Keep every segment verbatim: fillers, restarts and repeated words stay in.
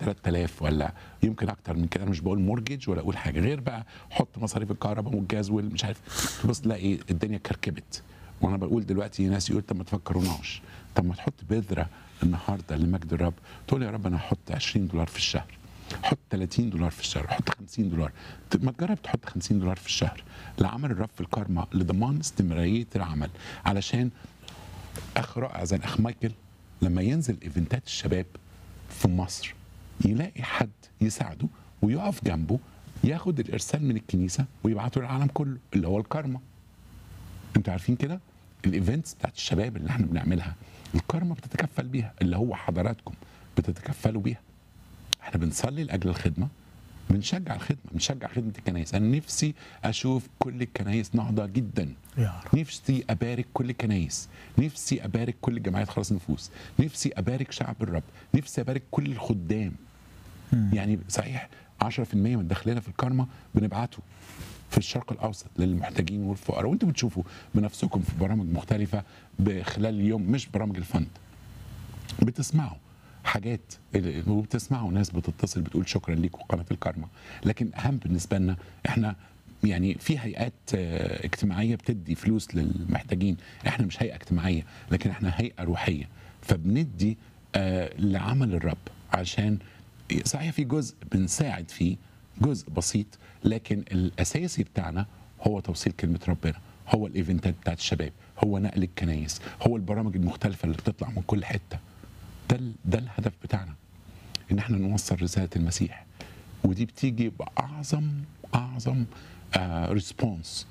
ثلاثة آلاف ولا يمكن اكتر من كده. انا مش بقول مورجج ولا اقول حاجه غير بقى حط مصاريف الكهرباء والجاز والمش عارف، تبص تلاقي الدنيا كركبت. وانا بقول دلوقتي ناس يقول طب ما تفكروناش، طب ما تحط بذره النهارده لمجد الرب، تقول يا رب انا هحط عشرين دولار في الشهر، حط ثلاثين دولار في الشهر، حط خمسين دولار، ما تجرب تحط خمسين دولار في الشهر لعمل الرب في الكارما، لضمان استمراريه العمل. علشان اخ رائع زي الاخ مايكل لما ينزل ايفنتات الشباب في مصر يلاقي حد يساعده ويقف جنبه، ياخد الارسال من الكنيسه ويبعته للعالم كله اللي هو الكارما. انتوا عارفين كده الايفنتس بتاعت الشباب اللي احنا بنعملها الكارما بتتكفل بيها، اللي هو حضراتكم بتتكفلوا بيها. احنا بنصلي لاجل الخدمه، بنشجع الخدمه، بنشجع خدمه الكنائس. انا نفسي اشوف كل الكنائس نهضه جدا، نفسي ابارك كل الكنائس، نفسي ابارك كل جمعيات خلاص النفوس، نفسي ابارك شعب الرب، نفسي ابارك كل الخدام. يعني صحيح عشرة في المية من دخلنا في الكارما بنبعته في الشرق الاوسط للمحتاجين والفقراء، وانتم بتشوفوا بنفسكم في برامج مختلفه خلال اليوم، مش برامج الفند، بتسمعوا حاجات وبتسمعوا ناس بتتصل بتقول شكرا ليكم قناه الكارما. لكن اهم بالنسبه لنا احنا يعني في هيئات اجتماعيه بتدي فلوس للمحتاجين، احنا مش هيئه اجتماعيه لكن احنا هيئه روحيه، فبندي لعمل الرب. عشان صحيح في جزء بنساعد فيه، جزء بسيط، لكن الاساسي بتاعنا هو توصيل كلمه ربنا، هو الايفنتات بتاعت الشباب، هو نقل الكنايس، هو البرامج المختلفه اللي بتطلع من كل حته. ده ده الهدف بتاعنا، ان احنا نوصل رساله المسيح، ودي بتيجي باعظم اعظم آه ريسبونس.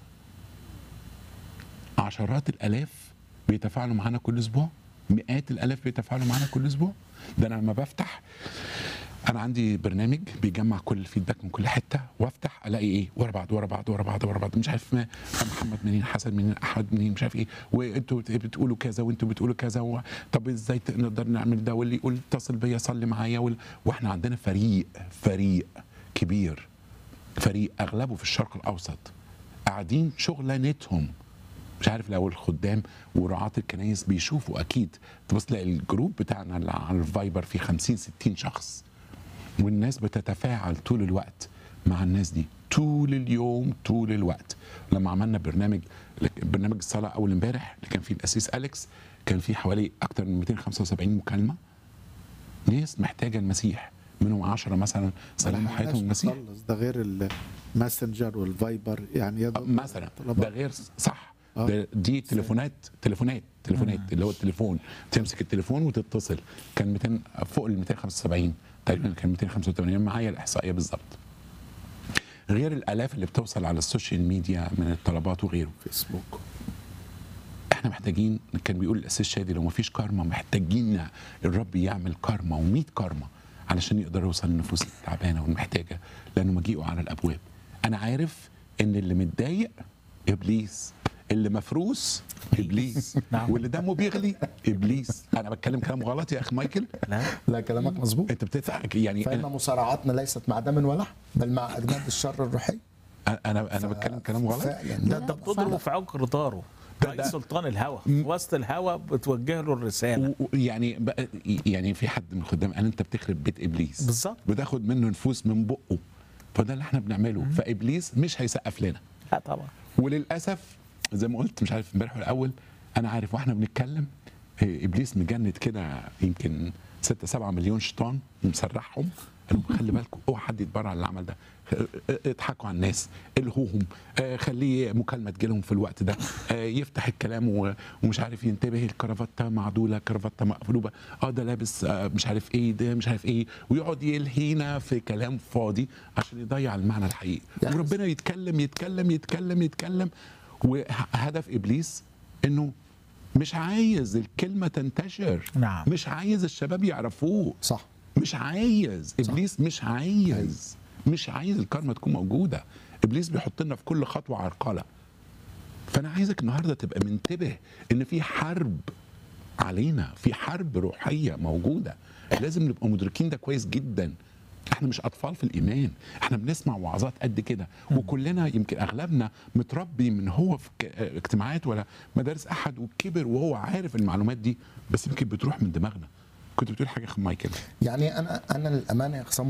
عشرات الالاف بيتفاعلوا معانا كل اسبوع، مئات الالاف بيتفاعلوا معانا كل اسبوع. ده انا لما بفتح، انا عندي برنامج بيجمع كل الفيدباك من كل حته، وافتح الاقي ايه ورا بعض ورا بعض ورا بعض ورا بعض، مش عارف ما محمد منين، حسن منين، احمد منين، مش عارف ايه، وانتوا بتقولوا كذا وانتوا بتقولوا كذا و... طب ازاي نقدر نعمل ده، واللي يقول اتصل بيا صلي معايا وال... واحنا عندنا فريق فريق كبير، فريق اغلبه في الشرق الاوسط قاعدين شغلانتهم. مش عارف لو الخدام ورعاة الكنايس بيشوفوا اكيد، تبص تلاقي الجروب بتاعنا على الفايبر فيه خمسين ستين شخص، والناس بتتفاعل طول الوقت مع الناس دي طول اليوم طول الوقت. لما عملنا برنامج برنامج الصلاه اول امبارح اللي كان فيه الاسيس اليكس، كان فيه حوالي اكتر من مئتين وخمسة وسبعين مكالمه، ناس محتاجه المسيح، منهم عشرة مثلا سلموا حياتهم المسيح. ده غير الماسنجر والفايبر يعني مثلا، ده غير صح. ده دي تليفونات تليفونات تليفونات اللي هو التليفون، تمسك التليفون وتتصل. كان مئتين فوق ال مئتين وخمسة وسبعين تقريبا، كان مئتين وخمسة وثمانين معايا الاحصائيه بالظبط، غير الالاف اللي بتوصل على السوشيال ميديا من الطلبات وغيره، فيسبوك. احنا محتاجين، كان بيقول الاسيس شادي لو ما فيش كارما محتاجين الرب يعمل كارما ومية كارما علشان يقدر يوصل للنفوس التعبانه والمحتاجه، لانه مجيئه على الابواب. انا عارف ان اللي متضايق ابليس، اللي مفروس ابليس، واللي دمه بيغلي ابليس. انا بتكلم كلام غلط يا اخ مايكل؟ لا لا كلامك مظبوط. انت بتضحك يعني. فإن مصارعاتنا ليست مع دم ولا لحم بل مع اجناد الشر الروحي. انا انا بتكلم كلام غلط. ده انت بتضربه في عقر داره، رئيس سلطان الهوى، في وسط الهوى بتوجه له الرساله. يعني يعني في حد من الخدام قال انت بتخرب بيت ابليس، بالظبط، بتاخد منه نفوس من بقه، فده اللي احنا بنعمله. فابليس مش هيسقف لنا. لا طبعا. وللاسف زي ما قلت مش عارف امبارح الاول، انا عارف واحنا بنتكلم ابليس مجند كده يمكن ستة سبعة مليون شيطان ومسرحهم، قالوا خلي بالكم اوعى حد يتبرع على العمل ده، اضحكوا على الناس، الهوهم، خليه مكالمه تجيلهم في الوقت ده، يفتح الكلام ومش عارف ينتبه، الكرافته معدوله، كرافته مقلوبه، اه ده لابس مش عارف ايه، ده مش عارف ايه، ويقعد يلهينا في كلام فاضي عشان يضيع المعنى الحقيقي. وربنا يتكلم يتكلم يتكلم يتكلم، وهدف ابليس انه مش عايز الكلمه تنتشر. نعم. مش عايز الشباب يعرفوه. صح. مش عايز ابليس، مش عايز مش عايز الكارما تكون موجوده. ابليس بيحط لنا في كل خطوه عرقله. فانا عايزك النهارده تبقى منتبه ان في حرب علينا، في حرب روحيه موجوده، لازم نبقى مدركين ده كويس جدا. احنا مش اطفال في الايمان، احنا بنسمع وعظات قد كده، وكلنا يمكن اغلبنا متربي من هو في اجتماعات ولا مدارس احد وكبر وهو عارف المعلومات دي، بس يمكن بتروح من دماغنا. كنت بتقول حاجه يا اخ مايكل. يعني انا انا للامانه يا أخ